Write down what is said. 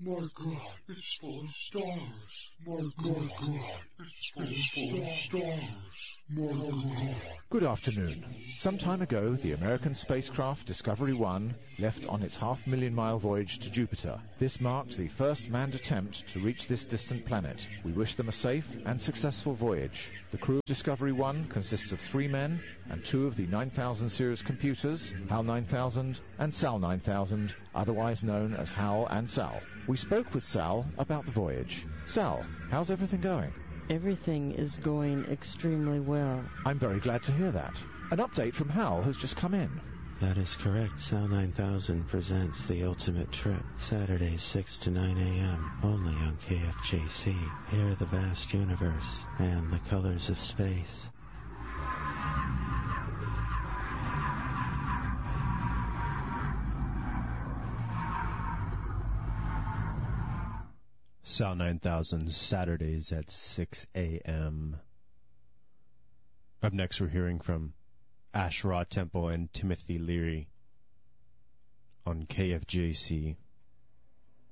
My God, it's full of stars. My God, it's full of stars. My God. Good afternoon. Some time ago, the American spacecraft Discovery 1 left on its half-million-mile voyage to Jupiter. This marked the first manned attempt to reach this distant planet. We wish them a safe and successful voyage. The crew of Discovery 1 consists of 3 men and 2 of the 9000 series computers, HAL 9000 and SAL 9000, otherwise known as HAL and SAL. We spoke with Sal about the voyage. Sal, how's everything going? Everything is going extremely well. I'm very glad to hear that. An update from HAL has just come in. That is correct. SAL 9000 presents The Ultimate Trip, Saturdays 6 to 9 a.m., only on KFJC. Hear the vast universe and the colors of space. SAL 9000, Saturdays at 6 a.m. Up next, we're hearing from Ash Ra Temple and Timothy Leary on KFJC.